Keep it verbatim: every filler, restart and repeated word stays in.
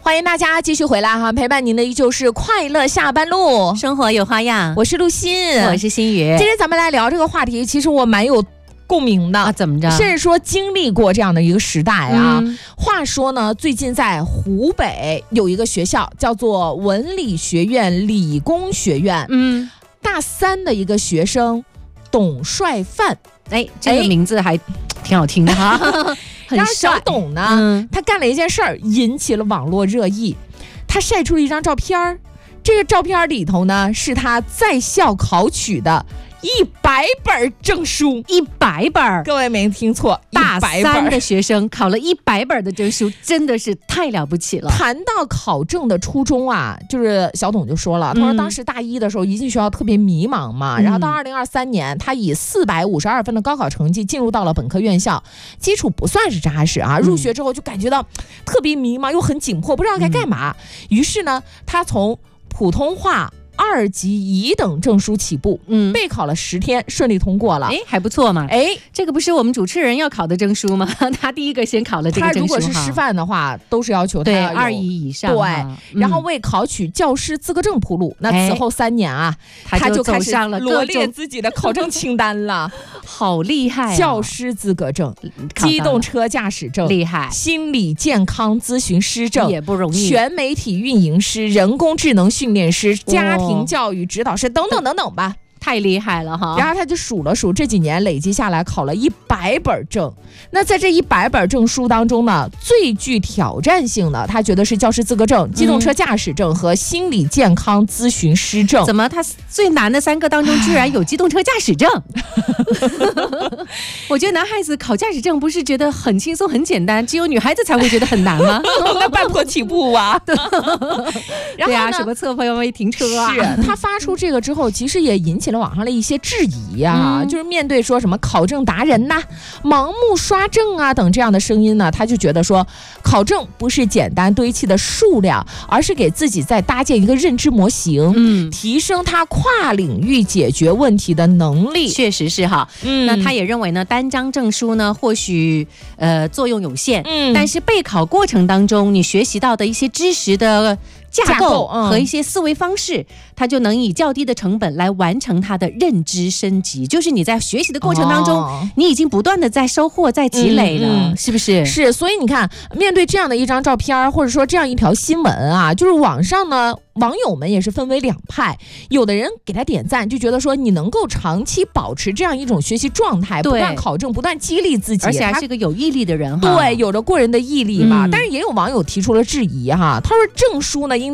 欢迎大家继续回来哈，陪伴您的依旧是快乐下班路， 生活有花样。 我是陆欣， 我是心雨。 今天咱们来聊这个话题，其实我蛮有共鸣的啊，怎么着？ 甚至说经历过这样的一个时代啊。 嗯、 话说呢，最近在湖北有一个学校叫做文理学院理工学院，嗯，大三的一个学生董帅范， 哎，这个名字还挺好听的哈。 然后小董呢、嗯，他干了一件事儿，引起了网络热议。他晒出了一张照片，这个照片里头呢，是他在校考取的一百本证书， 一百本， 各位没听错， 大三的学生考了一百本的证书，真的是太了不起了。 谈到考证的初衷啊，就是小董就说了，他说当时大一的时候一进学校特别迷茫嘛，嗯、然后到二零二三年，他以四百五十二分的高考成绩进入到了本科院校，基础不算是扎实啊，入学之后就感觉到特别迷茫，又很紧迫，不知道该干嘛。嗯、于是呢，他从普通话二级乙等证书起步，嗯，备考了十天，顺利通过了， 哎，还不错嘛， 哎， 这个不是我们主持人要考的证书吗？他第一个先考了这个证书， 他如果是师范的话，都是要求他对二乙以上， 对、嗯，然后为考取教师资格证铺路。那此后三年啊， 哎、他就走上了罗列自己的考证清单了， 好厉害、啊！ 教师资格证、机动车驾驶证， 厉害； 心理健康咨询师证也不容易； 全媒体运营师、人工智能训练师、家庭教育指导。导师等等等等吧， 太厉害了哈！ 然后他就数了数，这几年累计下来考了一百本证。那在这一百本证书当中呢，最具挑战性的，他觉得是教师资格证、机动车驾驶证和心理健康咨询师证。 怎么他最难的三个当中居然有机动车驾驶证？我觉得男孩子考驾驶证不是觉得很轻松很简单，只有女孩子才会觉得很难吗？ 那半坡起步啊！ 然后对啊，什么侧方位停车啊？ 是他发出这个之后，其实也引起了网上的一些质疑啊，嗯、就是面对说什么考证达人呐、盲目刷证啊等这样的声音呢，他就觉得说，考证不是简单堆砌的数量，而是给自己在搭建一个认知模型，嗯，提升他跨领域解决问题的能力。 确实是哈，嗯，那他也认为呢，单张证书呢或许呃作用有限，嗯，但是备考过程当中你学习到的一些知识的架构和一些思维方式，嗯、它就能以较低的成本来完成它的认知升级。就是你在学习的过程当中，哦、你已经不断的在收获、在积累了，嗯嗯、是不是？ 是，所以你看，面对这样的一张照片，或者说这样一条新闻啊，就是网上呢，网友们也是分为两派，有的人给他点赞，就觉得说你能够长期保持这样一种学习状态，不断考证，不断激励自己， 而且还是个有毅力的人哈。 对，有着过人的毅力嘛。嗯、但是也有网友提出了质疑哈，他说证书呢应